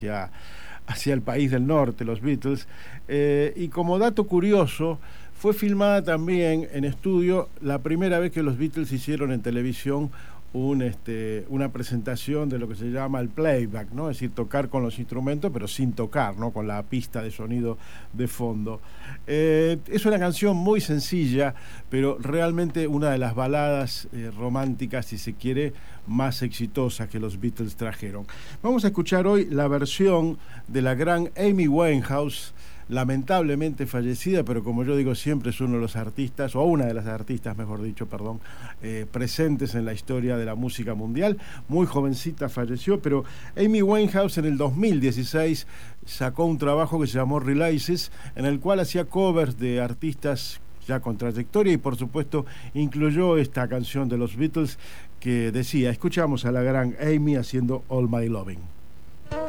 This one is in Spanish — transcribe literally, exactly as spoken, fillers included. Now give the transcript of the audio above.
hacia, hacia el país del norte, los Beatles. Eh, y como dato curioso, fue filmada también en estudio la primera vez que los Beatles hicieron en televisión un, este, una presentación de lo que se llama el playback, ¿no? Es decir, tocar con los instrumentos, pero sin tocar, ¿no? Con la pista de sonido de fondo. Eh, es una canción muy sencilla, pero realmente una de las baladas eh, románticas, si se quiere, más exitosas que los Beatles trajeron. Vamos a escuchar hoy la versión de la gran Amy Winehouse, lamentablemente fallecida, pero como yo digo siempre es uno de los artistas, o una de las artistas, mejor dicho, perdón, eh, presentes en la historia de la música mundial. Muy jovencita falleció, pero Amy Winehouse en el dos mil dieciséis sacó un trabajo que se llamó Releases, en el cual hacía covers de artistas ya con trayectoria y por supuesto incluyó esta canción de los Beatles que decía, escuchamos a la gran Amy haciendo All My Loving.